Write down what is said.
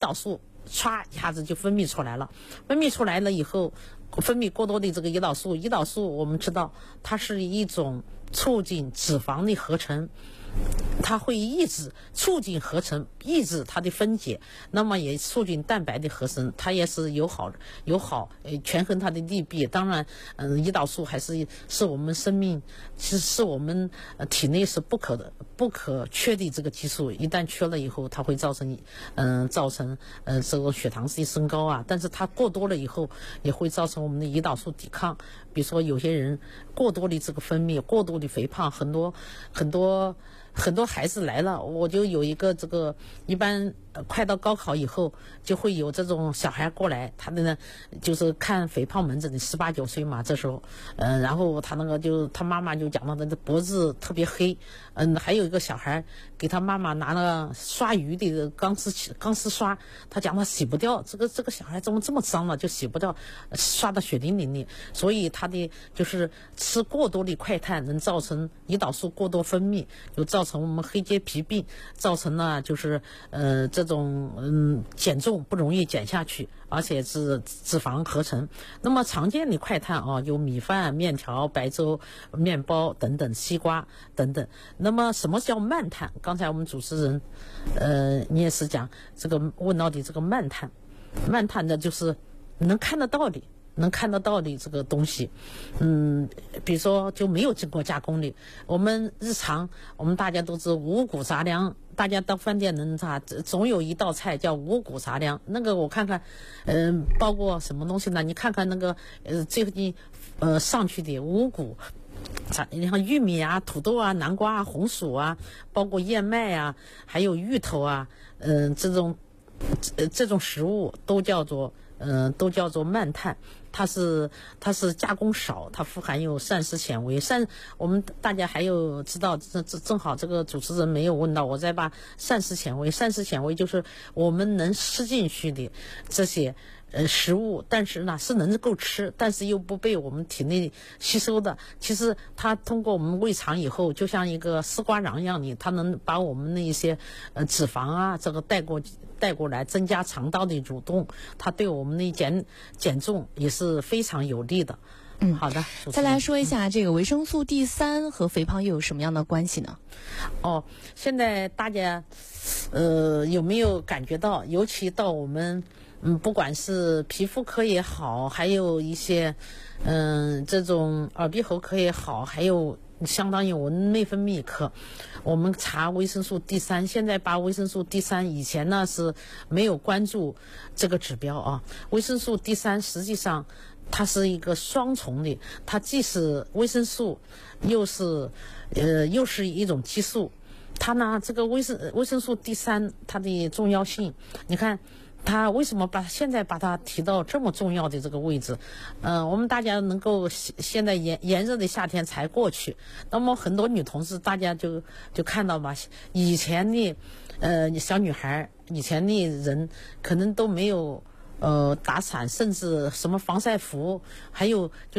岛素唰一下子就分泌出来了。分泌出来了以后，分泌过多的这个胰岛素，胰岛素我们知道它是一种促进脂肪的合成，它会促进合成，抑制它的分解，那么也促进蛋白的合成，它也是有好权衡它的利弊。当然，胰岛素还是我们生命，是我们体内是不可缺的这个激素，一旦缺了以后，它会造成这个血糖的升高啊。但是它过多了以后，也会造成我们的胰岛素抵抗。比如说有些人过多的这个分泌，过度的肥胖，很多孩子来了，我就有一个这个一般快到高考以后，就会有这种小孩过来，他的呢就是看肥胖门诊的18、19岁嘛，这时候，然后他妈妈就讲到他的脖子特别黑，还有一个小孩给他妈妈拿了刷鱼的钢丝刷，他讲他洗不掉，这个小孩怎么这么脏了，就洗不掉，刷到血淋淋的，所以他的就是吃过多的快碳能造成胰岛素过多分泌，就造成我们黑结皮病，造成了就是这种减重不容易减下去，而且是脂肪合成。那么常见的快碳啊，有米饭、面条、白粥、面包等等，西瓜等等。那么什么叫慢碳？刚才我们主持人你也是讲这个问到的这个慢碳的就是能看得到的这个东西，比如说就没有经过加工的。我们日常大家都知五谷杂粮，大家到饭店能总有一道菜叫五谷杂粮。那个我看看，包括什么东西呢？你看看那个最近上去的五谷。像玉米啊、土豆啊、南瓜啊、红薯啊，包括燕麦啊，还有芋头啊，这种食物都叫做慢碳。它是加工少，它富含有膳食纤维。我们大家还有知道，正好这个主持人没有问到，我再把膳食纤维就是我们能吃进去的这些食物，但是呢是能够吃，但是又不被我们体内吸收的。其实它通过我们胃肠以后，就像一个丝瓜瓤一样的，它能把我们那一些脂肪啊这个带过来，增加肠道的蠕动，它对我们的减重也是非常有利的。好的。 再来说一下这个维生素 D3 和肥胖又有什么样的关系呢？ 现在大家有没有感觉到，尤其到我们不管是皮肤科也好，还有一些这种耳鼻喉科也好，还有相当于我们内分泌科，我们查维生素 D3， 现在把维生素 D3， 以前呢是没有关注这个指标啊。维生素 D3 实际上它是一个双重的，它既是维生素，又是一种激素。它呢，这个维生素 D3 它的重要性，你看它为什么现在把它提到这么重要的这个位置？我们大家能够现在炎热的夏天才过去，那么很多女同志大家就看到吧，以前的小女孩，以前的人可能都没有打伞，甚至什么防晒服，还有